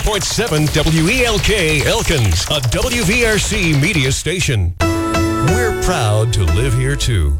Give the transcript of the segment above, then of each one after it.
101.7 WELK Elkins, a WVRC media station. We're proud to live here, too.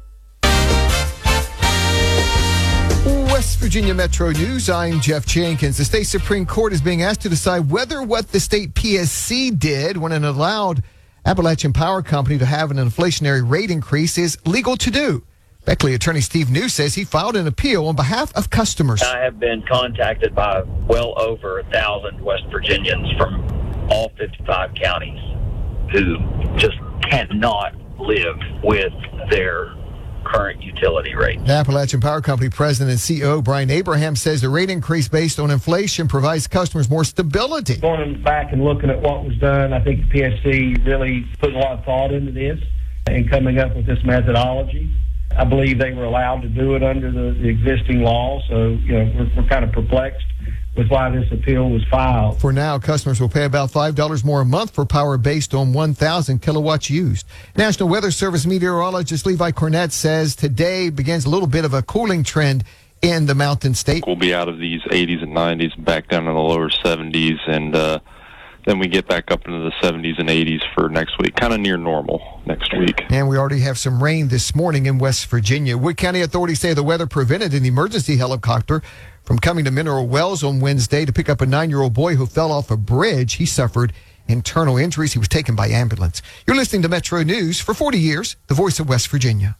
West Virginia Metro News, I'm Jeff Jenkins. The state Supreme Court is being asked to decide whether what the state PSC did when it allowed Appalachian Power Company to have an inflationary rate increase is legal to do. Beckley attorney Steve New says he filed an appeal on behalf of customers. I have been contacted by well over 1,000 West Virginians from all 55 counties who just cannot live with their current utility rate. The Appalachian Power Company president and CEO Brian Abraham says the rate increase based on inflation provides customers more stability. Going back and looking at what was done, I think the PSC really put a lot of thought into this and coming up with this methodology. I believe they were allowed to do it under the existing law, so we're kind of perplexed with why this appeal was filed. For now, customers will pay about $5 more a month for power based on 1,000 kilowatts used. National Weather Service meteorologist Levi Cornett says today begins a little bit of a cooling trend in the Mountain State. We'll be out of these 80s and 90s, back down in the lower 70s, and then we get back up into the 70s and 80s for next week, kind of near normal next week. And we already have some rain this morning in West Virginia. Wood County authorities say the weather prevented an emergency helicopter from coming to Mineral Wells on Wednesday to pick up a 9-year-old boy who fell off a bridge. He suffered internal injuries. He was taken by ambulance. You're listening to Metro News. For 40 years, the voice of West Virginia.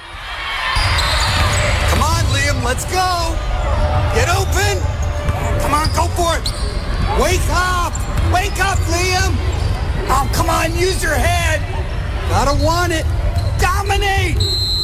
Come on, Liam, let's go. Get open. Come on, go for it. Wake up. Wake up, Liam. Oh, come on, use your head. Gotta want it. Dominate.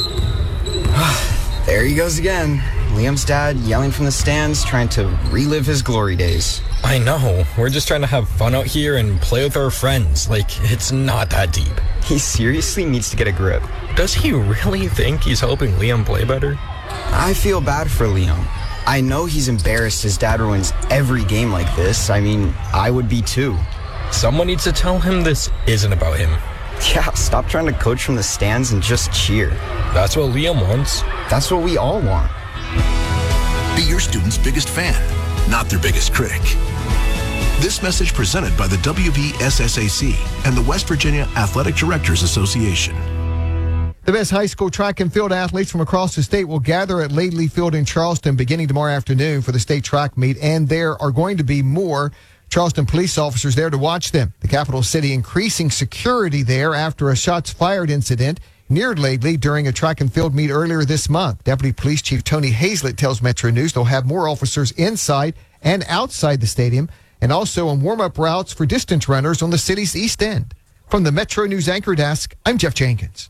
There he goes again. Liam's dad yelling from the stands, trying to relive his glory days. I know. We're just trying to have fun out here and play with our friends. Like, it's not that deep. He seriously needs to get a grip. Does he really think he's helping Liam play better? I feel bad for Liam. I know he's embarrassed his dad ruins every game like this. I mean, I would be too. Someone needs to tell him this isn't about him. Yeah, stop trying to coach from the stands and just cheer. That's what Liam wants. That's what we all want. Be your student's biggest fan, not their biggest critic. This message presented by the WVSSAC and the West Virginia Athletic Directors Association. The best high school track and field athletes from across the state will gather at Laidley Field in Charleston beginning tomorrow afternoon for the state track meet, and there are going to be more Charleston police officers there to watch them. The capital city increasing security there after a shots fired incident near Laidley during a track and field meet earlier this month. Deputy Police Chief Tony Hazlett tells Metro News they'll have more officers inside and outside the stadium and also on warm-up routes for distance runners on the city's east end. From the Metro News Anchor Desk, I'm Jeff Jenkins.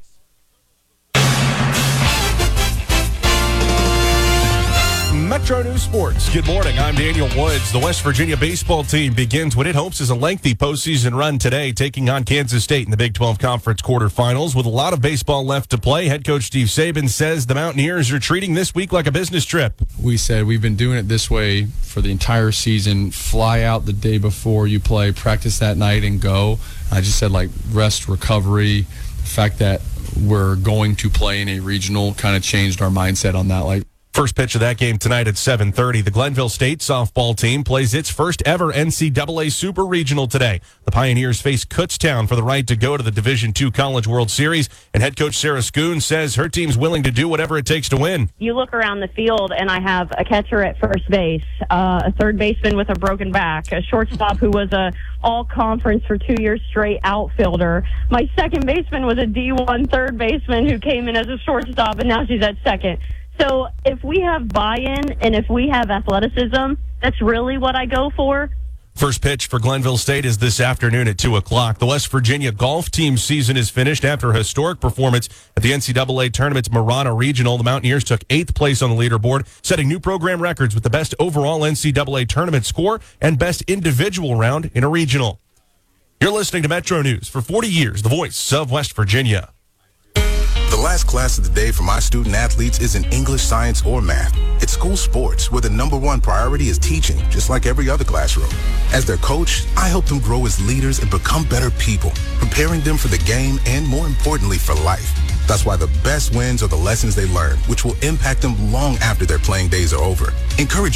Metro News Sports. Good morning. I'm Daniel Woods. The West Virginia baseball team begins what it hopes is a lengthy postseason run today, taking on Kansas State in the Big 12 Conference quarterfinals. With a lot of baseball left to play, head coach Steve Saban says the Mountaineers are treating this week like a business trip. We said we've been doing it this way for the entire season. Fly out the day before you play, practice that night, and go. I just said, rest, recovery. The fact that we're going to play in a regional kind of changed our mindset on that. First pitch of that game tonight at 7:30. The Glenville State softball team plays its first ever NCAA Super Regional today. The Pioneers face Kutztown for the right to go to the Division II College World Series, and head coach Sarah Schoon says her team's willing to do whatever it takes to win. You look around the field, and I have a catcher at first base, a third baseman with a broken back, a shortstop who was a all-conference for 2 years straight outfielder. My second baseman was a D1 third baseman who came in as a shortstop, and now she's at second. So if we have buy-in and if we have athleticism, that's really what I go for. First pitch for Glenville State is this afternoon at 2 o'clock. The West Virginia golf team season is finished after a historic performance at the NCAA Tournament's Marana Regional. The Mountaineers took 8th place on the leaderboard, setting new program records with the best overall NCAA tournament score and best individual round in a regional. You're listening to Metro News. For 40 years, the voice of West Virginia. The last class of the day for my student athletes isn't English, science, or math. It's school sports, where the #1 priority is teaching, just like every other classroom. As their coach, I help them grow as leaders and become better people, preparing them for the game and, more importantly, for life. That's why the best wins are the lessons they learn, which will impact them long after their playing days are over. Encourage